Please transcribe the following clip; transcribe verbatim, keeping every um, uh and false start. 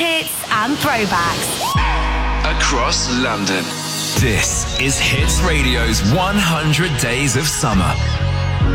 hits and throwbacks. Across London. This is Hits Radio's one hundred Days of Summer.